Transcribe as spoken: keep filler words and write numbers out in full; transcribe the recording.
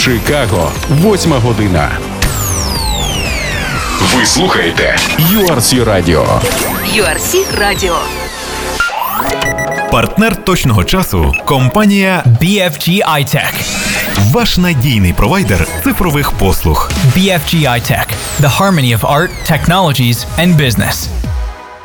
Чикаго, восьма година. Ви слухаєте ю ар сі Radio. ю ар сі Radio. Партнер точного часу – компанія бі еф джі iTech. Ваш надійний провайдер цифрових послуг. бі еф джі iTech. The harmony of art, technologies and business.